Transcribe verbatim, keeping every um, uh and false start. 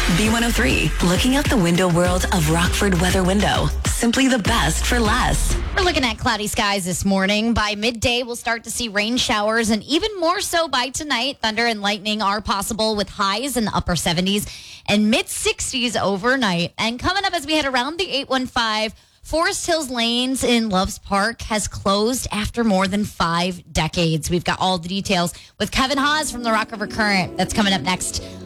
B one oh three, looking out the window world of Rockford Weather Window. Simply the best for less. We're looking at cloudy skies this morning. By midday, we'll start to see rain showers, and even more so by tonight. Thunder and lightning are possible with highs in the upper seventies and mid sixties overnight. And coming up as we head around the eight one five, Forest Hills Lanes in Loves Park has closed after more than five decades. We've got all the details with Kevin Haas from the Rock River Current. That's coming up next